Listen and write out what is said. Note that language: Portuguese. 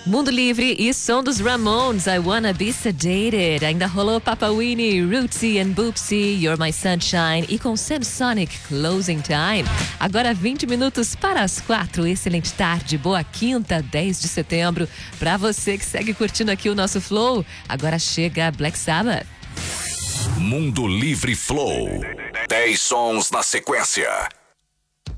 Mundo Livre e som dos Ramones, I Wanna Be Sedated. Ainda rolou Papa Winnie, Rootsy and Boopsy, You're My Sunshine e com Samsonic, Closing Time. Agora 20 minutos para as 4. Excelente tarde, boa quinta, 10 de setembro. Para você que segue curtindo aqui o nosso Flow, agora chega Black Sabbath. Mundo Livre Flow. 10 sons na sequência.